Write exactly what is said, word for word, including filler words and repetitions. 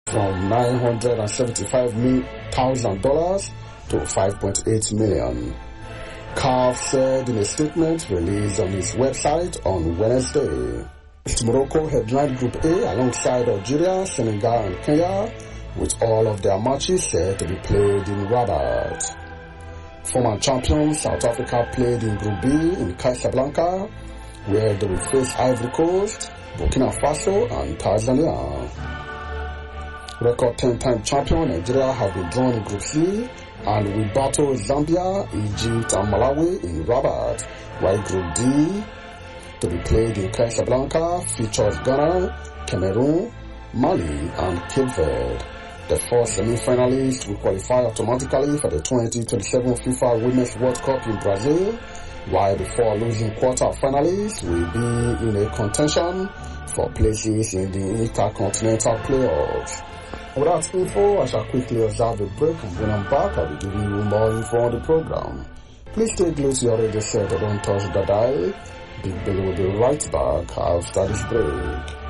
from nine hundred seventy-five thousand dollars to five point eight million dollars. C A F said in a statement released on its website on Wednesday. Morocco headlined Group A alongside Algeria, Senegal and Kenya, with all of their matches set to be played in Rabat. Former champions South Africa played in Group B in Casablanca, where they will face Ivory Coast, Burkina Faso and Tanzania. Record ten-time champion Nigeria have been drawn in Group C and will battle Zambia, Egypt and Malawi in Rabat, while Group D, to be played in Casablanca, features Ghana, Cameroon, Mali and Cape Verde. The four semi-finalists will qualify automatically for the twenty twenty-seven FIFA Women's World Cup in Brazil, while the four losing quarter-finalists will be in a contention for places in the Intercontinental Playoffs. With that info, I shall quickly observe a break, and when I'm back, I'll be giving you more info on the program. Please stay glued to your radio set and don't touch the dial. Big Billy will be right back after this break.